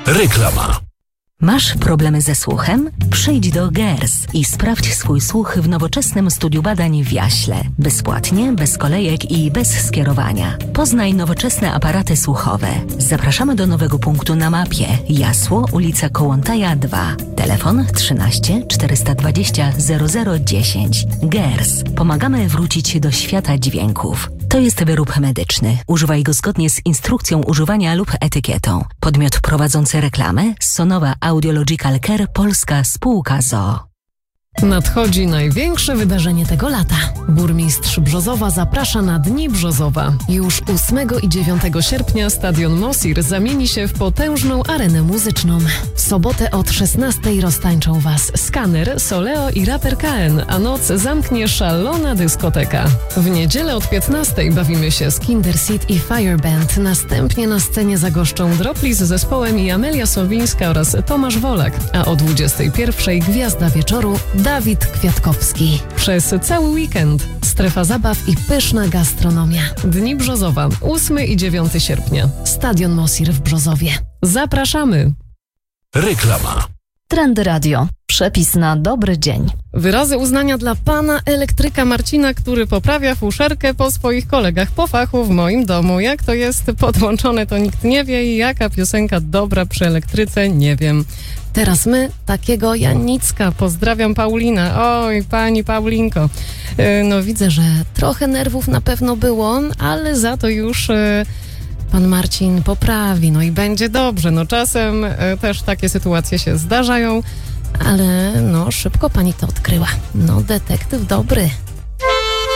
Reklama. Masz problemy ze słuchem? Przyjdź do GERS i sprawdź swój słuch w nowoczesnym studiu badań w Jaśle. Bezpłatnie, bez kolejek i bez skierowania. Poznaj nowoczesne aparaty słuchowe. Zapraszamy do nowego punktu na mapie. Jasło, ulica Kołątaja 2. Telefon 13 420 0010. GERS. Pomagamy wrócić do świata dźwięków. To jest wyrób medyczny. Używaj go zgodnie z instrukcją używania lub etykietą. Podmiot prowadzący reklamę Sonowa Audiological Care Polska Spółka ZOO. Nadchodzi największe wydarzenie tego lata. Burmistrz Brzozowa zaprasza na Dni Brzozowa. Już 8 i 9 sierpnia stadion Mosir zamieni się w potężną arenę muzyczną. W sobotę od 16 roztańczą Was Skaner, Soleo i raper KN, a noc zamknie szalona dyskoteka. W niedzielę od 15 bawimy się z Kinder Seed i Fireband. Następnie na scenie zagoszczą Dropli z zespołem i Amelia Sowińska oraz Tomasz Wolak, a o 21 gwiazda wieczoru Dawid Kwiatkowski. Przez cały weekend strefa zabaw i pyszna gastronomia. Dni Brzozowa, 8 i 9 sierpnia. Stadion Mosir w Brzozowie. Zapraszamy! Reklama. Trendy Radio. Przepis na dobry dzień. Wyrazy uznania dla pana elektryka Marcina, który poprawia fuszerkę po swoich kolegach po fachu w moim domu. Jak to jest podłączone, to nikt nie wie i jaka piosenka dobra przy elektryce, nie wiem. Teraz my takiego Janicka. Pozdrawiam Paulina. Oj, pani Paulinko. No widzę, że trochę nerwów na pewno było, ale za to już pan Marcin poprawi. No i będzie dobrze. No czasem też takie sytuacje się zdarzają, ale no szybko pani to odkryła. No detektyw dobry.